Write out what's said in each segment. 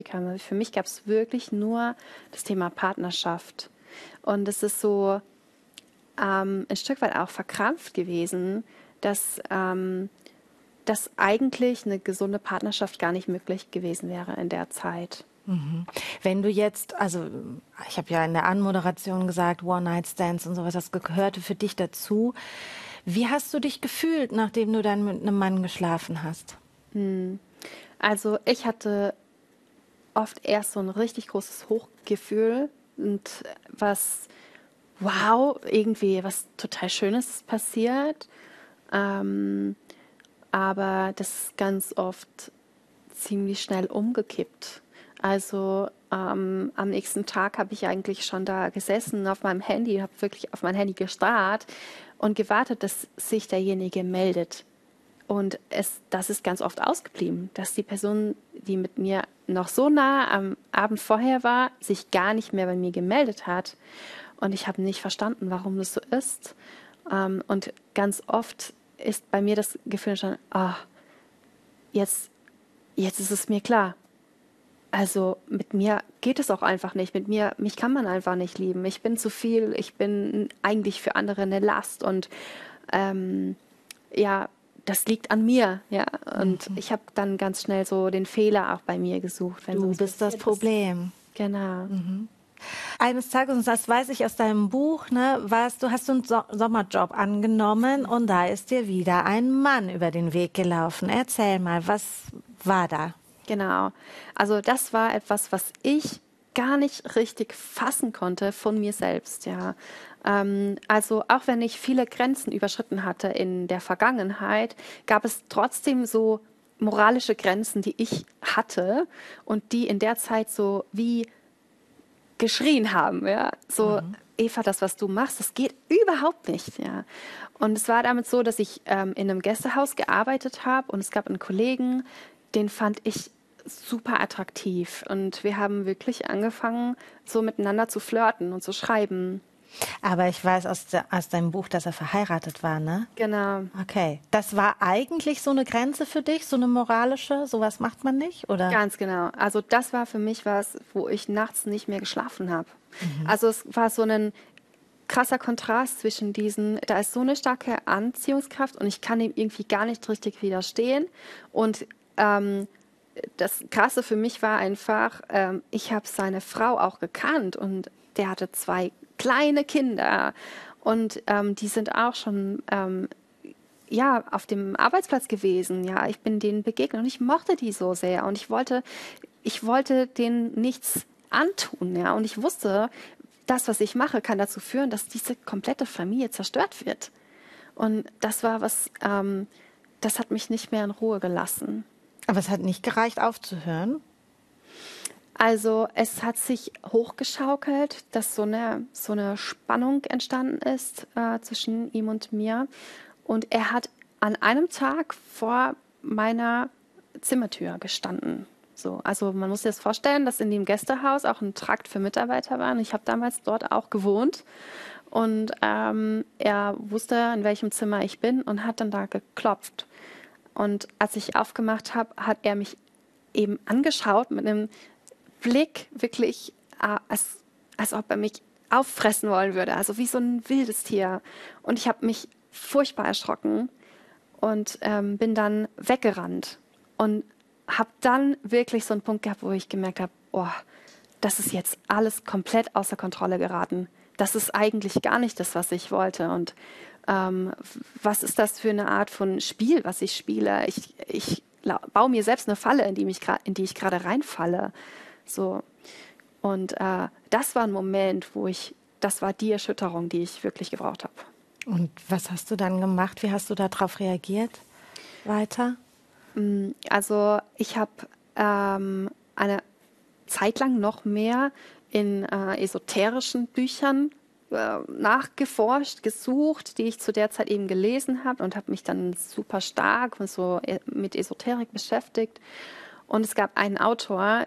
kam. Für mich gab es wirklich nur das Thema Partnerschaft. Und es ist so ein Stück weit auch verkrampft gewesen, dass eigentlich eine gesunde Partnerschaft gar nicht möglich gewesen wäre in der Zeit. Wenn du jetzt, also ich habe ja in der Anmoderation gesagt, One-Night-Stands und sowas, das gehörte für dich dazu. Wie hast du dich gefühlt, nachdem du dann mit einem Mann geschlafen hast? Also ich hatte oft erst so ein richtig großes Hochgefühl und wow, irgendwie was total Schönes ist passiert. Aber das ist ganz oft ziemlich schnell umgekippt. Also am nächsten Tag habe ich eigentlich schon da gesessen auf meinem Handy, habe wirklich auf mein Handy gestarrt und gewartet, dass sich derjenige meldet. Und das ist ganz oft ausgeblieben, dass die Person, die mit mir noch so nah am Abend vorher war, sich gar nicht mehr bei mir gemeldet hat. Und ich habe nicht verstanden, warum das so ist. Und ganz oft ist bei mir das Gefühl schon, jetzt, jetzt ist es mir klar. Also mit mir geht es auch einfach nicht. Mich kann man einfach nicht lieben. Ich bin zu viel. Ich bin eigentlich für andere eine Last. Und ja, das liegt an mir. Ja, und ich habe dann ganz schnell so den Fehler auch bei mir gesucht, wenn Du sowas bist das passiert ist. Problem. Genau. Eines Tages, und das weiß ich aus deinem Buch, ne, du hast einen Sommerjob angenommen und da ist dir wieder ein Mann über den Weg gelaufen. Erzähl mal, was war da? Genau. Also das war etwas, was ich gar nicht richtig fassen konnte von mir selbst, ja. Also auch wenn ich viele Grenzen überschritten hatte in der Vergangenheit, gab es trotzdem so moralische Grenzen, die ich hatte und die in der Zeit so wie geschrien haben, ja. So, Eva, das, was du machst, das geht überhaupt nicht, ja. Und es war damit so, dass ich in einem Gästehaus gearbeitet habe und es gab einen Kollegen, den fand ich super attraktiv. Und wir haben wirklich angefangen, so miteinander zu flirten und zu schreiben. Aber ich weiß aus deinem Buch, dass er verheiratet war, ne? Genau. Okay. Das war eigentlich so eine Grenze für dich, so eine moralische? Sowas macht man nicht, oder? Ganz genau. Also das war für mich was, wo ich nachts nicht mehr geschlafen habe. Also es war so ein krasser Kontrast zwischen diesen, da ist so eine starke Anziehungskraft und ich kann ihm irgendwie gar nicht richtig widerstehen. Und das Krasse für mich war einfach, ich habe seine Frau auch gekannt und der hatte zwei kleine Kinder und die sind auch schon ja, auf dem Arbeitsplatz gewesen. Ja, ich bin denen begegnet und ich mochte die so sehr und ich wollte denen nichts antun. Ja, und ich wusste, das, was ich mache, kann dazu führen, dass diese komplette Familie zerstört wird. Und das war was, das hat mich nicht mehr in Ruhe gelassen. Aber es hat nicht gereicht, aufzuhören. Also es hat sich hochgeschaukelt, dass so eine Spannung entstanden ist zwischen ihm und mir. Und er hat an einem Tag vor meiner Zimmertür gestanden. So, also man muss sich das vorstellen, dass in dem Gästehaus auch ein Trakt für Mitarbeiter war. Und ich habe damals dort auch gewohnt. Und er wusste, in welchem Zimmer ich bin und hat dann da geklopft. Und als ich aufgemacht habe, hat er mich eben angeschaut mit einem Blick, wirklich, als ob er mich auffressen wollen würde. Also wie so ein wildes Tier. Und ich habe mich furchtbar erschrocken und bin dann weggerannt und habe dann wirklich so einen Punkt gehabt, wo ich gemerkt habe, oh, das ist jetzt alles komplett außer Kontrolle geraten. Das ist eigentlich gar nicht das, was ich wollte. Und was ist das für eine Art von Spiel, was ich spiele? Ich baue mir selbst eine Falle, in die ich gerade reinfalle. So. Und das war ein Moment, das war die Erschütterung, die ich wirklich gebraucht habe. Und was hast du dann gemacht? Wie hast du darauf reagiert? Weiter? Also ich habe eine Zeit lang noch mehr in esoterischen Büchern nachgeforscht, gesucht, die ich zu der Zeit eben gelesen habe und habe mich dann super stark mit Esoterik beschäftigt. Und es gab einen Autor,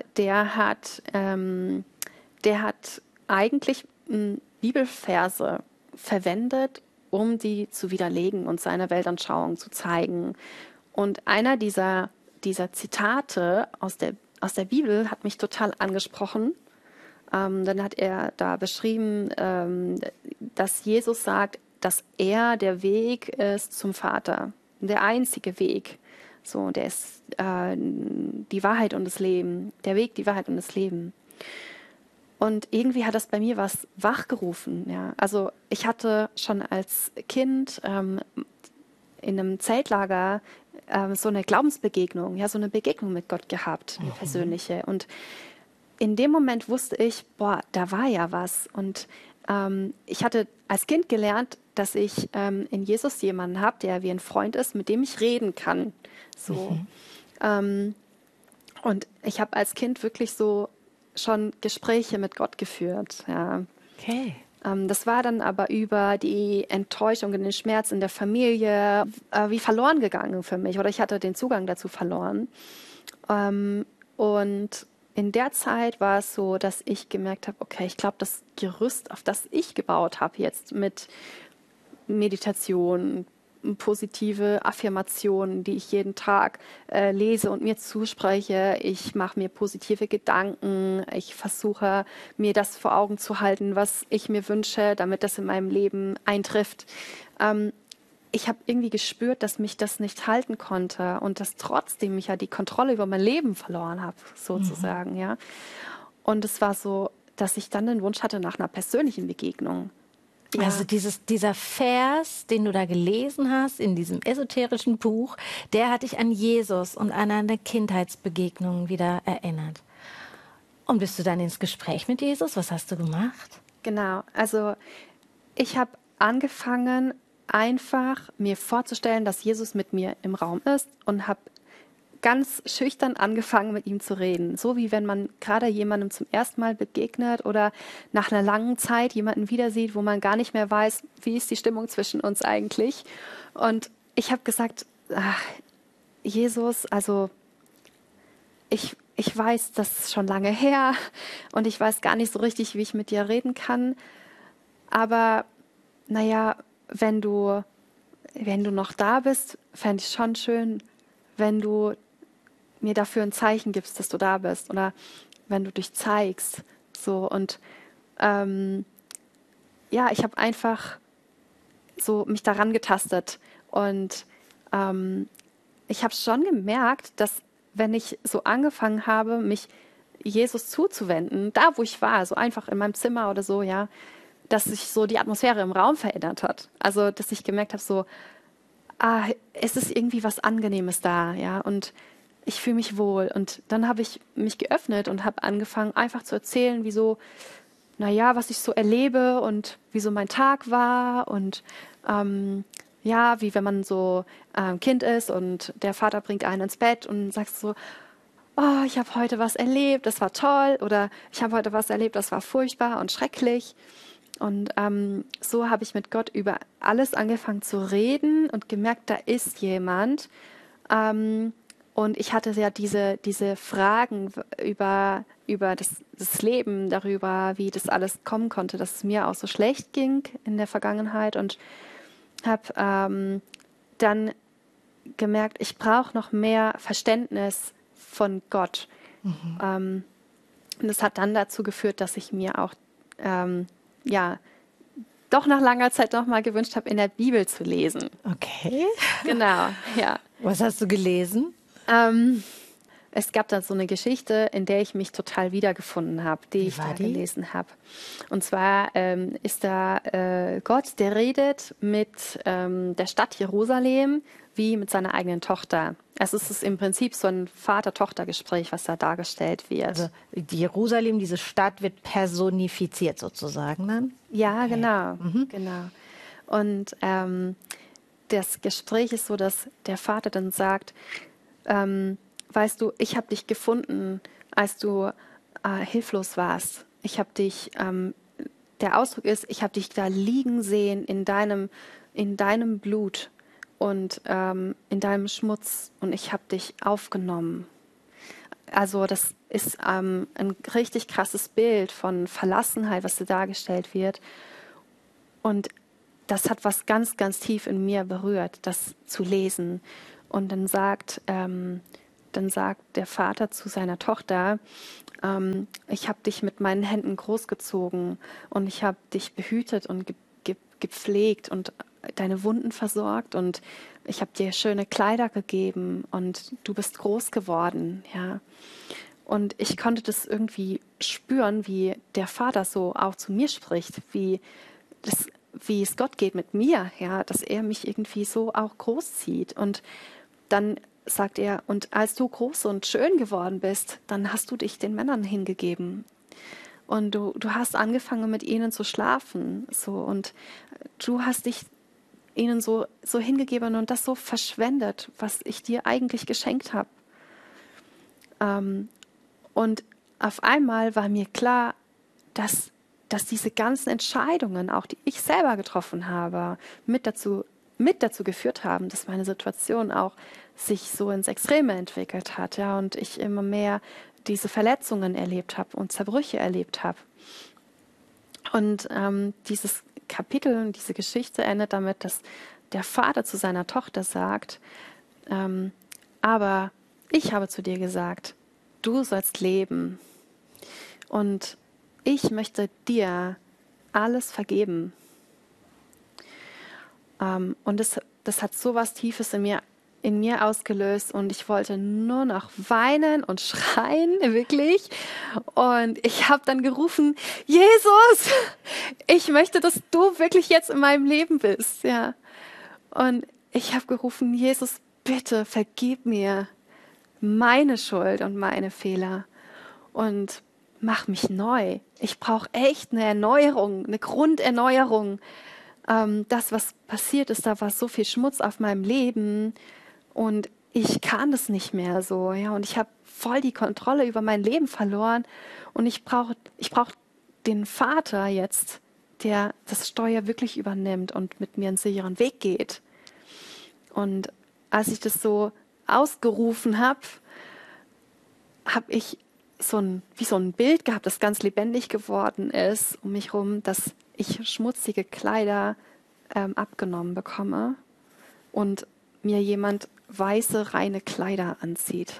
der hat eigentlich Bibelverse verwendet, um die zu widerlegen und seine Weltanschauung zu zeigen. Und einer dieser Zitate aus der Bibel hat mich total angesprochen. Dann hat er da beschrieben, dass Jesus sagt, dass er der Weg ist zum Vater, der einzige Weg. So, der ist die Wahrheit und das Leben, der Weg, die Wahrheit und das Leben. Und irgendwie hat das bei mir was wachgerufen. Ja. Also ich hatte schon als Kind in einem Zeltlager so eine Glaubensbegegnung, ja, so eine Begegnung mit Gott gehabt, eine persönliche. Und in dem Moment wusste ich, boah, da war ja was. Und ich hatte als Kind gelernt, dass ich in Jesus jemanden habe, der wie ein Freund ist, mit dem ich reden kann. So. Und ich habe als Kind wirklich so schon Gespräche mit Gott geführt. Ja. Okay. Das war dann aber über die Enttäuschung und den Schmerz in der Familie wie verloren gegangen für mich. Oder ich hatte den Zugang dazu verloren. Und in der Zeit war es so, dass ich gemerkt habe, okay, ich glaube, das Gerüst, auf das ich gebaut habe jetzt mit Meditation, positive Affirmationen, die ich jeden Tag lese und mir zuspreche. Ich mache mir positive Gedanken. Ich versuche, mir das vor Augen zu halten, was ich mir wünsche, damit das in meinem Leben eintrifft. Ich habe irgendwie gespürt, dass mich das nicht halten konnte und dass trotzdem ich ja die Kontrolle über mein Leben verloren habe, sozusagen. Ja. Und es war so, dass ich dann den Wunsch hatte nach einer persönlichen Begegnung. Ja. Also dieser Vers, den du da gelesen hast in diesem esoterischen Buch, der hat dich an Jesus und an eine Kindheitsbegegnung wieder erinnert. Und bist du dann ins Gespräch mit Jesus? Was hast du gemacht? Genau, also ich habe angefangen, einfach mir vorzustellen, dass Jesus mit mir im Raum ist und habe ganz schüchtern angefangen, mit ihm zu reden. So wie wenn man gerade jemandem zum ersten Mal begegnet oder nach einer langen Zeit jemanden wieder sieht, wo man gar nicht mehr weiß, wie ist die Stimmung zwischen uns eigentlich. Und ich habe gesagt, ach, Jesus, also ich weiß, das ist schon lange her und ich weiß gar nicht so richtig, wie ich mit dir reden kann. Aber naja, wenn du noch da bist, fände ich schon schön, wenn du mir dafür ein Zeichen gibst, dass du da bist oder wenn du dich zeigst. So und ja, ich habe einfach so mich daran getastet und ich habe schon gemerkt, dass wenn ich so angefangen habe, mich Jesus zuzuwenden, da wo ich war, so einfach in meinem Zimmer oder so, ja, dass sich so die Atmosphäre im Raum verändert hat. Also, dass ich gemerkt habe, so, es ist irgendwie was Angenehmes da, ja, und ich fühle mich wohl. Und dann habe ich mich geöffnet und habe angefangen, einfach zu erzählen, wieso, naja, was ich so erlebe und wieso mein Tag war und ja, wie wenn man so Kind ist und der Vater bringt einen ins Bett und sagst so, oh, ich habe heute was erlebt, das war toll, oder ich habe heute was erlebt, das war furchtbar und schrecklich. Und so habe ich mit Gott über alles angefangen zu reden und gemerkt, da ist jemand. Und ich hatte ja diese Fragen über das Leben, darüber, wie das alles kommen konnte, dass es mir auch so schlecht ging in der Vergangenheit. Und habe dann gemerkt, ich brauche noch mehr Verständnis von Gott. Und das hat dann dazu geführt, dass ich mir auch ja, doch nach langer Zeit noch mal gewünscht habe, in der Bibel zu lesen. Okay. Genau, ja. Was hast du gelesen? Es gab da so eine Geschichte, in der ich mich total wiedergefunden habe, die ich da gelesen habe. Und zwar ist da Gott, der redet mit der Stadt Jerusalem wie mit seiner eigenen Tochter. Also es ist im Prinzip so ein Vater-Tochter-Gespräch, was da dargestellt wird. Also Jerusalem, diese Stadt wird personifiziert sozusagen dann? Ja, okay. Genau, genau. Und das Gespräch ist so, dass der Vater dann sagt, weißt du, ich habe dich gefunden, als du hilflos warst. Ich habe dich, der Ausdruck ist, ich habe dich da liegen sehen in deinem Blut und in deinem Schmutz und ich habe dich aufgenommen. Also das ist ein richtig krasses Bild von Verlassenheit, was da dargestellt wird. Und das hat was ganz, ganz tief in mir berührt, das zu lesen. Und dann sagt dann sagt der Vater zu seiner Tochter, ich habe dich mit meinen Händen großgezogen und ich habe dich behütet und gepflegt und deine Wunden versorgt und ich habe dir schöne Kleider gegeben und du bist groß geworden, ja. Und ich konnte das irgendwie spüren, wie der Vater so auch zu mir spricht, wie es Gott geht mit mir, ja, dass er mich irgendwie so auch großzieht. Und dann sagt er, und als du groß und schön geworden bist, dann hast du dich den Männern hingegeben. Und du hast angefangen, mit ihnen zu schlafen. So, und du hast dich ihnen so hingegeben und das so verschwendet, was ich dir eigentlich geschenkt habe. Und auf einmal war mir klar, dass diese ganzen Entscheidungen, auch die ich selber getroffen habe, mit dazu geführt haben, dass meine Situation auch sich so ins Extreme entwickelt hat, ja, und ich immer mehr diese Verletzungen erlebt habe und Zerbrüche erlebt habe. Und dieses Kapitel und diese Geschichte endet damit, dass der Vater zu seiner Tochter sagt, aber ich habe zu dir gesagt, du sollst leben und ich möchte dir alles vergeben. Und das hat so was Tiefes in mir ausgelöst und ich wollte nur noch weinen und schreien, wirklich. Und ich habe dann gerufen, Jesus, ich möchte, dass du wirklich jetzt in meinem Leben bist. Ja. Und ich habe gerufen, Jesus, bitte vergib mir meine Schuld und meine Fehler und mach mich neu. Ich brauche echt eine Erneuerung, eine Grunderneuerung. Das, was passiert ist, da war so viel Schmutz auf meinem Leben und ich kann das nicht mehr so. Ja, und ich habe voll die Kontrolle über mein Leben verloren und ich brauche den Vater jetzt, der das Steuer wirklich übernimmt und mit mir einen sicheren Weg geht. Und als ich das so ausgerufen habe, habe ich wie so ein Bild gehabt, das ganz lebendig geworden ist um mich herum, dass ich schmutzige Kleider abgenommen bekomme und mir jemand weiße, reine Kleider anzieht.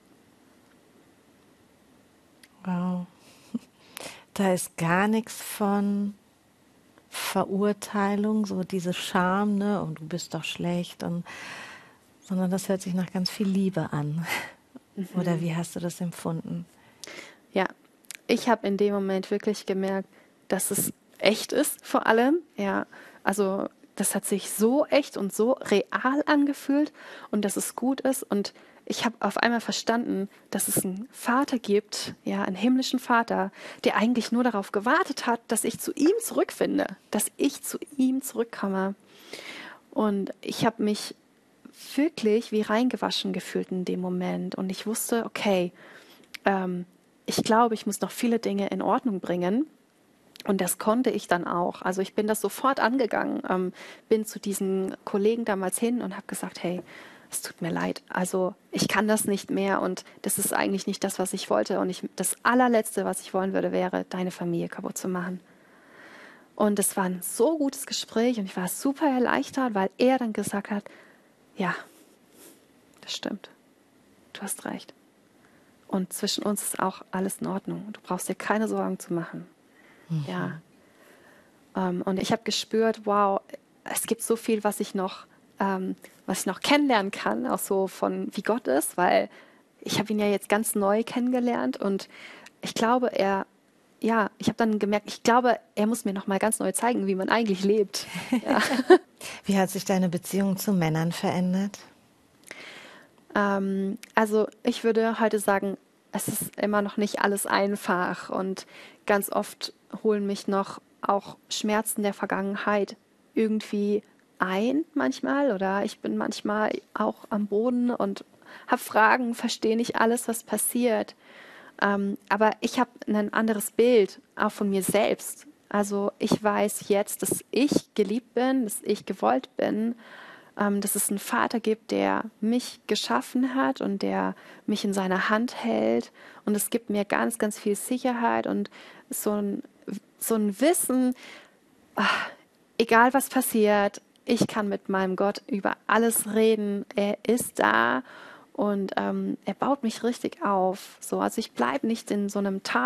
Wow. Da ist gar nichts von Verurteilung, so diese Scham, ne, und du bist doch schlecht, sondern das hört sich nach ganz viel Liebe an. Oder wie hast du das empfunden? Ja, ich habe in dem Moment wirklich gemerkt, dass es echt ist, vor allem. Ja, also das hat sich so echt und so real angefühlt und dass es gut ist. Und ich habe auf einmal verstanden, dass es einen Vater gibt, ja, einen himmlischen Vater, der eigentlich nur darauf gewartet hat, dass ich zu ihm zurückfinde, dass ich zu ihm zurückkomme. Und ich habe mich wirklich wie reingewaschen gefühlt in dem Moment. Und ich wusste, okay, ich glaube, ich muss noch viele Dinge in Ordnung bringen. Und das konnte ich dann auch. Also ich bin das sofort angegangen, bin zu diesen Kollegen damals hin und habe gesagt, hey, es tut mir leid. Also ich kann das nicht mehr und das ist eigentlich nicht das, was ich wollte. Und das allerletzte, was ich wollen würde, wäre, deine Familie kaputt zu machen. Und es war ein so gutes Gespräch und ich war super erleichtert, weil er dann gesagt hat, ja, das stimmt. Du hast recht. Und zwischen uns ist auch alles in Ordnung. Du brauchst dir keine Sorgen zu machen. Mhm. Ja. Und ich habe gespürt, wow, es gibt so viel, was ich noch kennenlernen kann, auch so von wie Gott ist, weil ich habe ihn ja jetzt ganz neu kennengelernt und ich glaube, ich habe dann gemerkt, ich glaube, er muss mir noch mal ganz neu zeigen, wie man eigentlich lebt. Ja. Wie hat sich deine Beziehung zu Männern verändert? Also ich würde heute sagen, es ist immer noch nicht alles einfach und ganz oft holen mich noch auch Schmerzen der Vergangenheit irgendwie ein manchmal oder ich bin manchmal auch am Boden und habe Fragen, verstehe nicht alles, was passiert. Aber ich habe ein anderes Bild auch von mir selbst. Also ich weiß jetzt, dass ich geliebt bin, dass ich gewollt bin, dass es einen Vater gibt, der mich geschaffen hat und der mich in seiner Hand hält. Und es gibt mir ganz, ganz viel Sicherheit und so ein Wissen, egal was passiert, ich kann mit meinem Gott über alles reden. Er ist da Und er baut mich richtig auf. So, also ich bleibe nicht in so einem Tal